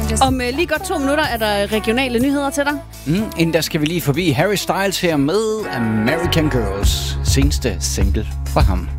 Om lige godt 2 minutter er der regionale nyheder til dig. Inden der skal vi lige forbi Harry Styles her med American Girls, seneste single fra ham.